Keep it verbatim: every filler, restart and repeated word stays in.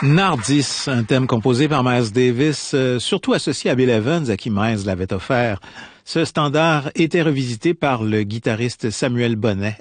Nardis, un thème composé par Miles Davis, euh, surtout associé à Bill Evans, à qui Miles l'avait offert. Ce standard était revisité par le guitariste Samuel Bonnet